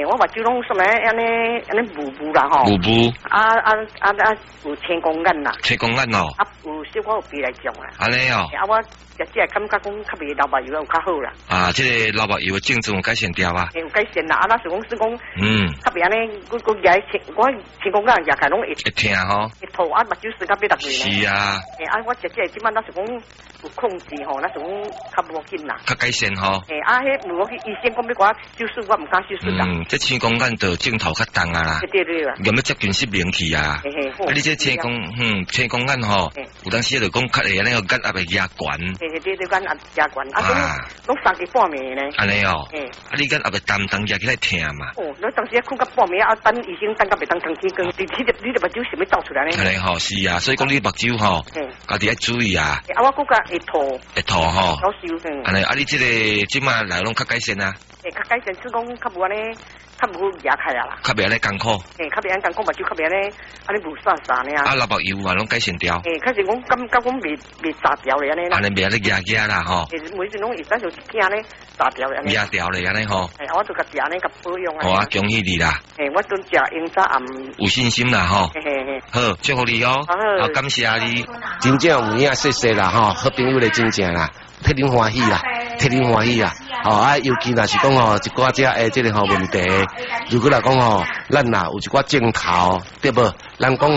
我目睭拢什么安尼糊啦吼。 糊。 有青光眼啦。 青光眼哦。 有小可有鼻来种啦。 安尼哦。 我食这感觉讲较袂流目油有较好啦。 这个流目油的症状有改善掉啊？ 有改善啦，是讲较袂安尼，我青光眼牙开拢会痛吼。 会吐目睭水较变特别呢。 是啊。 我食这即摆是讲有控制吼，是讲较无紧啦。 较改善吼。 迄我去医生讲要我手术，我唔敢手术啦。 这青光眼的镜头较重啊啦。 对啦。 有要接近失明去啊？你这青光眼吼，有当时就讲较会安尼个眼压会压悬。 对，眼压悬，拢3个半暝呢。 安尼哦。你眼压会当压起来疼嘛？ 你当时困到半暝等医生等到袂当更天光，你目睭想要走出来呢？ 安尼吼，是啊，所以讲你目睭吼，家己要注意啊。 我骨架会吐。 会吐吼。 老受。 安尼，你这个即马来拢较改善啊？ 较改善，是讲较无安尼，较无牙开啊啦。 较袂安尼艰苦。 较袂安艰苦，目睭较袂安尼无沙呢。 流目油嘛拢改善掉。 开始讲感觉讲袂炸掉咧安尼啦。 安尼袂安尼压啦吼。 每次拢会使就惊咧炸掉咧安尼。 压掉咧安尼吼。 我就甲食安尼甲保养啊。 好啊，恭喜你啦。 我都食用早暗。 有信心啦吼。好，祝福你哦。好，感谢你。真正有影谢谢啦吼，好朋友咧真正啦，替恁欢喜啦，替恁欢喜啦。尤其若是讲一寡这个问题，如果来讲咱有一寡镜头，对不？咱讲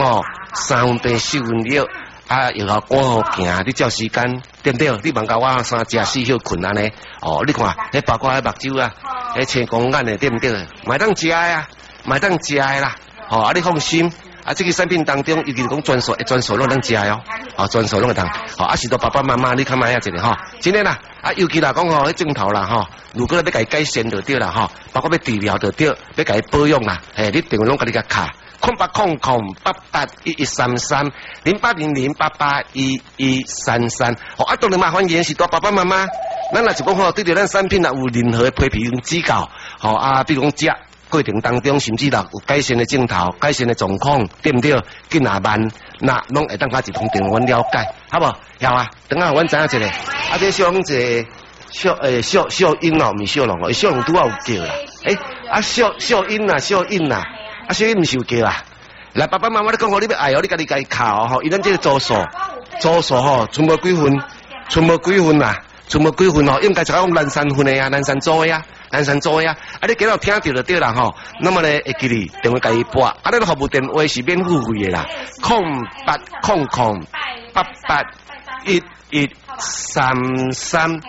3分病4分药，又要赶好行，你照时间，对不对？你莫甲我3食4休困安尼，你看，迄包括迄目睭啊，迄青光眼的，对不对？买当食啊，买当食啦，你放心。这个产品当中，尤其是讲专属拢能食哦，专属拢会当，是到爸爸妈妈你看买一个吼，真的啦，尤其啦讲迄镜头啦如果要甲伊改善就对啦包括要治疗就对，要甲伊保养啦，你电话拢甲你甲卡，0800881133 0800881133，当然麻烦联系到爸爸妈妈，咱若是讲对着咱产品有任何批评指教，比如讲过程当中，甚至啦有改善的镜头、改善的状况，对不对？紧那慢，那拢会当甲一通电话了解，好不好？要啊，等下阮知影一个，这小讲一个小音哦，毋是小龙哦，小龙拄啊有叫啦，小音啦，小音毋是有叫啊。来，爸爸妈妈你讲你要爱你家己靠伊咱这个组数剩无几分啦，应该就讲南山分的啊，南山组的啊。你今日听到就对啦那么咧会记你电话甲伊拨，咱服务电话是免付费的啦，0800881133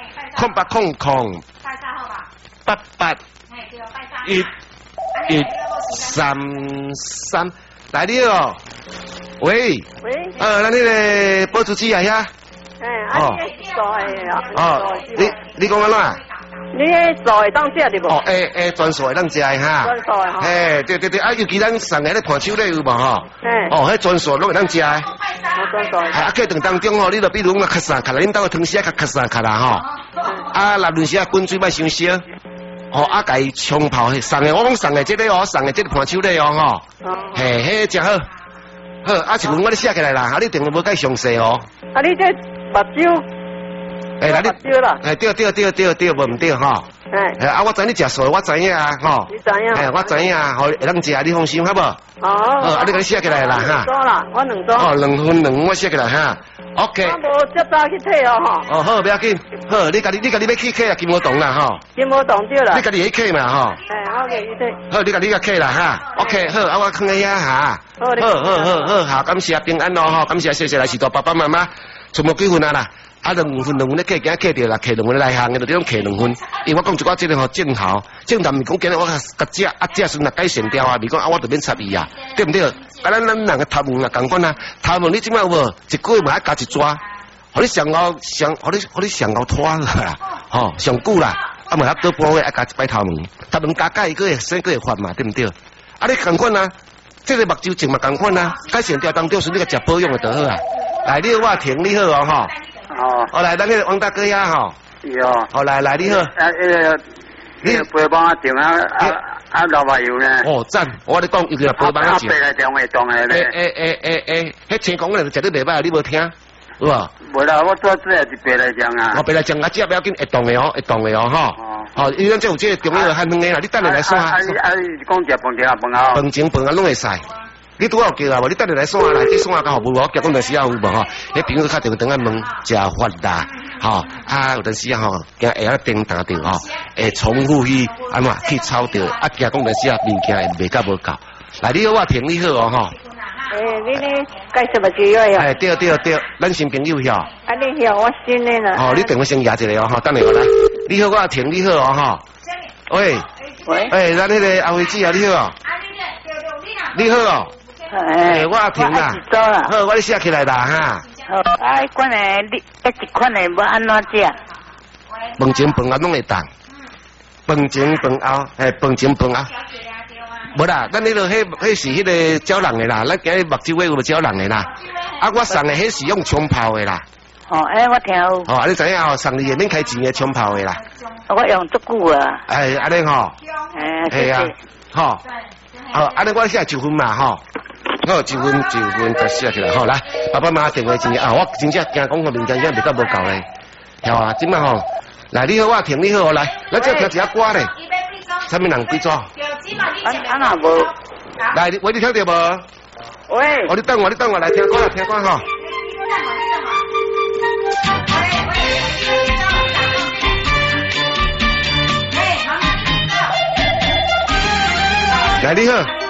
0800881133，来你哦，喂，咱那个报主机啊遐，你讲安怎？ 你做会当食对无？ 专属会当食哈。 专属的哈。 对，尤其咱送的咧盘手礼有无迄专属拢会当食的。 专属。 客顿当中你就比如讲较三卡啦，恁兜个汤匙较三卡啦若论时滚水莫伤烧。甲伊冲泡送的，我讲送的这个送的这个盘手礼迄真好。好，一轮我咧写起来啦，你电话无介详细你这目睭。 对，无唔对我知你食素，我知影啊， 你知影？ 我知影，会当食，你放心，好无？你甲你写起来啦， 2组啦，我2组。 2分2，我写起来哈。OK。 我无这早去退好，不要紧，好，你家己要去客啊，金毛洞啦， 金毛洞对啦。 你家己去客嘛， 我给你退。 好，你家客啦哈。OK， 好，我放喺遐哈。好，感谢平安咯，感谢谢谢来是到爸爸妈妈，全部几分啊啦。2分咧客，今客着啦，客2分来行的，就这种客2分。因为我讲一寡这个镜头毋讲今日我甲这阵改善掉啊，咪讲我就免插伊啊，对不对？咱人个头毛啊，共款啊，头毛你即摆有无？一个月嘛加一抓，互你上后拖啦，上久啦，无遐多半月加一摆头毛加一个月生个月发嘛，对不对？你共款啊，这个目睭镜嘛共款啊，改善掉当中是你个食保养的就好啊。来，你我停你好来，咱个王大哥呀是来，你好。 你陪帮我订老朋友呢？ 赞！我咧讲，有个陪帮我订。 白来订会动的咧。 迄青光咧食得袂歹，你无听？有无？ 无啦，我做这是白来订啊。 白来订这不要紧，会动的哦，因为咱这有这个中药汉汤的啦，你等下来算。 你讲食饭前啊饭后？ 饭前饭后拢会使。你拄好叫啊无？你等下来算啦，去算啊，甲服务我结果阵时啊有无吼？你朋友敲电话等下问食发达，吼啊有阵时啊吼，惊下啊叮打着吼，会重复去安怎去抄着，啊惊讲阵时啊物件会卖甲无够。来，你好我听你好哦吼。 你介绍么主要呀？ 哎对，咱新朋友晓。 啊你晓我新的啦。 哦，你电话先压一个哦吼，等下我来。你好我听你好哦吼。喂。哎，咱迄个阿辉子啊，你好哦。你好哦。我听啦。好，我写起来啦哈。 好，款的你一款的要安怎食？ 饭前饭后拢会当。饭前饭后，饭前饭后。无啦，咱迄个迄是迄个鸟人的啦，咱今日目睭尾有个鸟人的啦。啊，我送的迄是用冲泡的啦。 哦，我听有。 哦，你知影哦，送你也免开钱的冲泡的啦。 我用足久啊。 安尼吼。 系啊。 吼。好，安尼我写1分嘛吼。好，1分就写起来吼，来，爸爸妈妈电话真啊，我真正惊讲个物件现在袂到无够咧，晓啊，今摆吼，来你好，我听你好，来，咱这听一下歌咧，啥物人几组？ 那无。 来，喂，你听到无？ 喂。 你等我来听歌，听歌吼。来，你好。